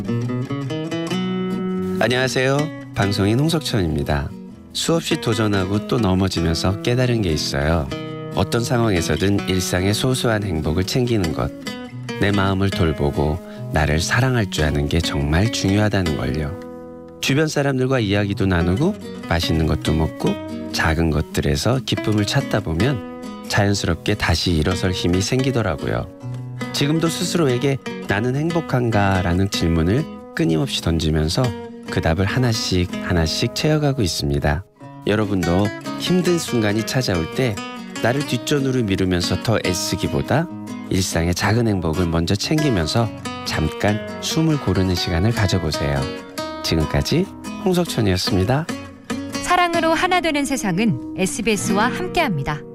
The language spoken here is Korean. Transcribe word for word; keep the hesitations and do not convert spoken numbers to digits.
안녕하세요. 방송인 홍석천입니다. 수없이 도전하고 또 넘어지면서 깨달은 게 있어요. 어떤 상황에서든 일상의 소소한 행복을 챙기는 것, 내 마음을 돌보고 나를 사랑할 줄 아는 게 정말 중요하다는 걸요. 주변 사람들과 이야기도 나누고 맛있는 것도 먹고 작은 것들에서 기쁨을 찾다 보면 자연스럽게 다시 일어설 힘이 생기더라고요. 지금도 스스로에게 나는 행복한가? 라는 질문을 끊임없이 던지면서 그 답을 하나씩 하나씩 채워가고 있습니다. 여러분도 힘든 순간이 찾아올 때 나를 뒷전으로 미루면서 더 애쓰기보다 일상의 작은 행복을 먼저 챙기면서 잠깐 숨을 고르는 시간을 가져보세요. 지금까지 홍석천이었습니다. 사랑으로 하나 되는 세상은 에스비에스와 함께합니다.